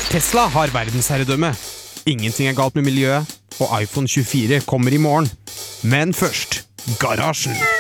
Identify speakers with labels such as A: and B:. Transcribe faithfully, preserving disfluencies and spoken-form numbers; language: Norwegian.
A: Tesla har verdensherredømme. Ingenting er galt med miljøet, og iPhone tjuefire kommer i morgen. Men først, garasjen.